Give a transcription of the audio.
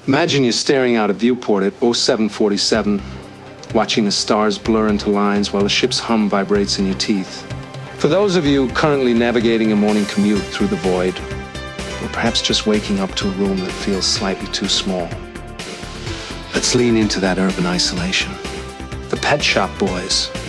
Imagine you're staring out a viewport at 0747, watching the stars blur into lines while the ship's hum vibrates in your teeth. For those of you currently navigating a morning commute through the void, or perhaps just waking up to a room that feels slightly too small, let's lean into that urban isolation. The Pet Shop Boys.